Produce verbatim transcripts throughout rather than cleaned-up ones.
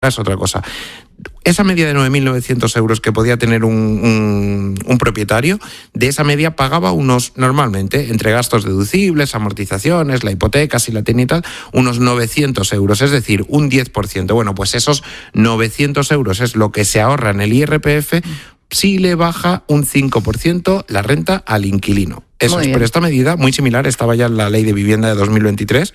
es otra cosa. Esa media de nueve mil novecientos euros que podía tener un, un, un propietario, de esa media pagaba unos, normalmente, entre gastos deducibles, amortizaciones, la hipoteca, si la tiene y tal, unos novecientos euros, es decir, un diez por ciento. Bueno, pues esos novecientos euros es lo que se ahorra en el I R P F si le baja un cinco por ciento la renta al inquilino. Eso es, pero esta medida, muy similar, estaba ya en la Ley de Vivienda de dos mil veintitrés,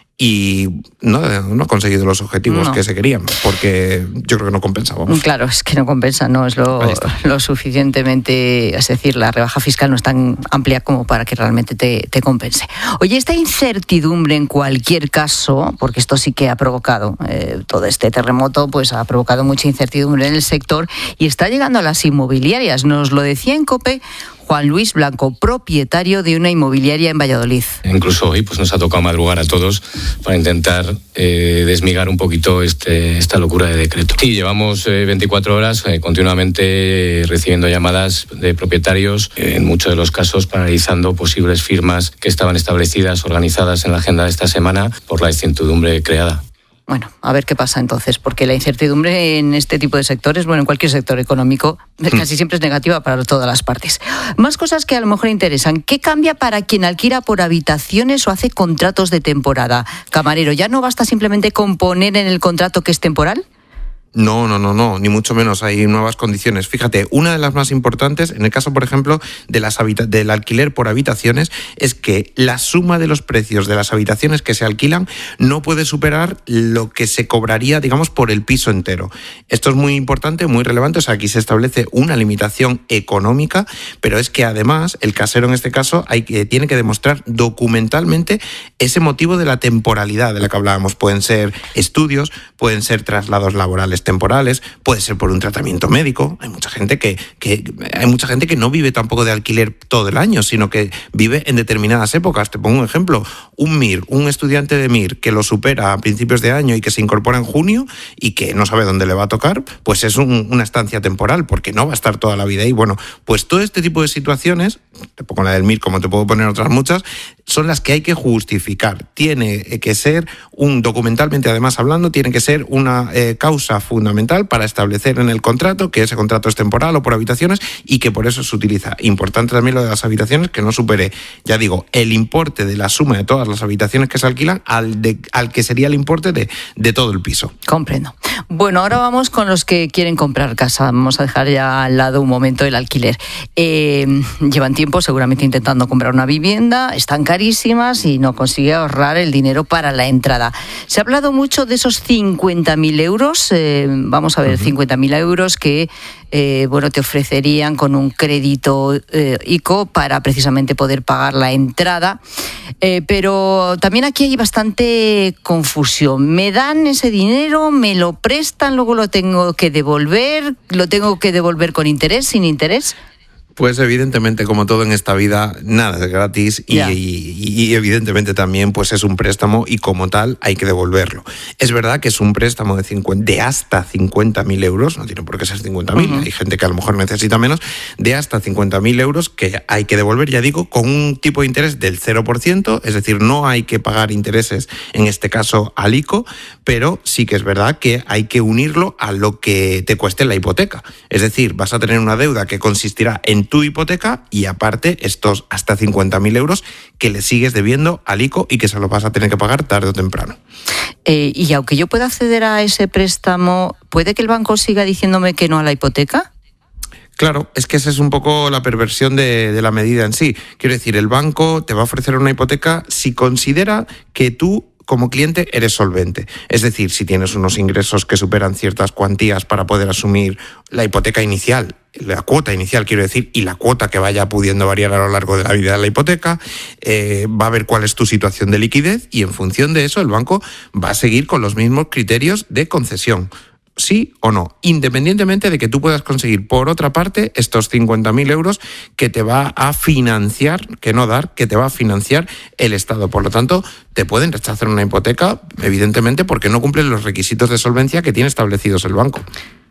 y no, no ha conseguido los objetivos no. que se querían, porque yo creo que no compensa. Vamos. Claro, es que no compensa, no es lo, lo suficientemente, es decir, la rebaja fiscal no es tan amplia como para que realmente te, te compense. Oye, esta incertidumbre en cualquier caso, porque esto sí que ha provocado, eh, todo este terremoto, pues ha provocado mucha incertidumbre en el sector y está llegando a las inmobiliarias. Nos lo decía en COPE Juan Luis Blanco, propietario de una inmobiliaria en Valladolid. Incluso hoy pues nos ha tocado madrugar a todos para intentar eh, desmigar un poquito este, esta locura de decreto. Sí, llevamos eh, veinticuatro horas eh, continuamente eh, recibiendo llamadas de propietarios, eh, en muchos de los casos paralizando posibles firmas que estaban establecidas, organizadas en la agenda de esta semana por la incertidumbre creada. Bueno, a ver qué pasa entonces, porque la incertidumbre en este tipo de sectores, bueno, en cualquier sector económico, casi siempre es negativa para todas las partes. Más cosas que a lo mejor interesan. ¿Qué cambia para quien alquila por habitaciones o hace contratos de temporada? Camarero, ¿ya no basta simplemente con poner en el contrato que es temporal? No, no, no, no, ni mucho menos. Hay nuevas condiciones. Fíjate, una de las más importantes, en el caso, por ejemplo, de las habita- del alquiler por habitaciones, es que la suma de los precios de las habitaciones que se alquilan no puede superar lo que se cobraría, digamos, por el piso entero. Esto es muy importante, muy relevante. O sea, aquí se establece una limitación económica, pero es que además el casero en este caso hay que, tiene que demostrar documentalmente ese motivo de la temporalidad de la que hablábamos. Pueden ser estudios, pueden ser traslados laborales temporales, puede ser por un tratamiento médico. Hay mucha gente que, que hay mucha gente que no vive tampoco de alquiler todo el año, sino que vive en determinadas épocas. Te pongo un ejemplo, un M I R, un estudiante de M I R que lo supera a principios de año y que se incorpora en junio y que no sabe dónde le va a tocar, pues es un, una estancia temporal, porque no va a estar toda la vida ahí. Bueno, pues todo este tipo de situaciones, te pongo la del M I R como te puedo poner otras muchas, son las que hay que justificar. Tiene que ser un, documentalmente además hablando, tiene que ser una eh, causa fundamental para establecer en el contrato que ese contrato es temporal o por habitaciones y que por eso se utiliza. Importante también lo de las habitaciones, que no supere, ya digo, el importe de la suma de todas las habitaciones que se alquilan al, de, al que sería el importe de, de todo el piso. Comprendo. Bueno, ahora vamos con los que quieren comprar casa. Vamos a dejar ya al lado un momento el alquiler. Eh, llevan tiempo seguramente intentando comprar una vivienda, están carísimas y no consigue ahorrar el dinero para la entrada. Se ha hablado mucho de esos cincuenta mil euros, eh, vamos a ver, uh-huh. cincuenta mil euros que eh, bueno, te ofrecerían con un crédito eh, ICO para precisamente poder pagar la entrada. Eh, pero también aquí hay bastante confusión. ¿Me dan ese dinero? ¿Me lo prestan? ¿Luego lo tengo que devolver? ¿Lo tengo que devolver con interés, sin interés? Pues evidentemente, como todo en esta vida, nada es gratis y, y, y evidentemente también pues es un préstamo y como tal hay que devolverlo. Es verdad que es un préstamo de, cincuenta, de hasta cincuenta mil euros, no tiene por qué ser cincuenta mil, uh-huh. Hay gente que a lo mejor necesita menos, de hasta cincuenta mil euros que hay que devolver, ya digo, con un tipo de interés del cero por ciento, es decir, no hay que pagar intereses, en este caso al ICO, pero sí que es verdad que hay que unirlo a lo que te cueste la hipoteca. Es decir, vas a tener una deuda que consistirá en tu hipoteca y aparte estos hasta cincuenta mil euros que le sigues debiendo al ICO y que se lo vas a tener que pagar tarde o temprano. Eh, y aunque yo pueda acceder a ese préstamo, ¿puede que el banco siga diciéndome que no a la hipoteca? Claro, es que esa es un poco la perversión de, de la medida en sí. Quiero decir, el banco te va a ofrecer una hipoteca si considera que tú como cliente eres solvente. Es decir, si tienes unos ingresos que superan ciertas cuantías para poder asumir la hipoteca inicial, la cuota inicial quiero decir, y la cuota que vaya pudiendo variar a lo largo de la vida de la hipoteca, eh, va a ver cuál es tu situación de liquidez y en función de eso el banco va a seguir con los mismos criterios de concesión. Sí o no, independientemente de que tú puedas conseguir por otra parte estos cincuenta mil euros que te va a financiar, que no dar, que te va a financiar el Estado. Por lo tanto, te pueden rechazar una hipoteca, evidentemente, porque no cumplen los requisitos de solvencia que tiene establecidos el banco.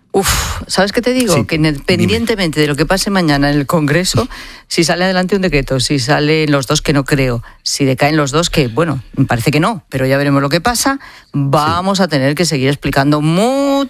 Uf, ¿sabes qué te digo? Sí, que independientemente dime. de lo que pase mañana en el Congreso, si sale adelante un decreto, si salen los dos, que no creo, si decaen los dos, que bueno, me parece que no, pero ya veremos lo que pasa, vamos sí. a tener que seguir explicando mucho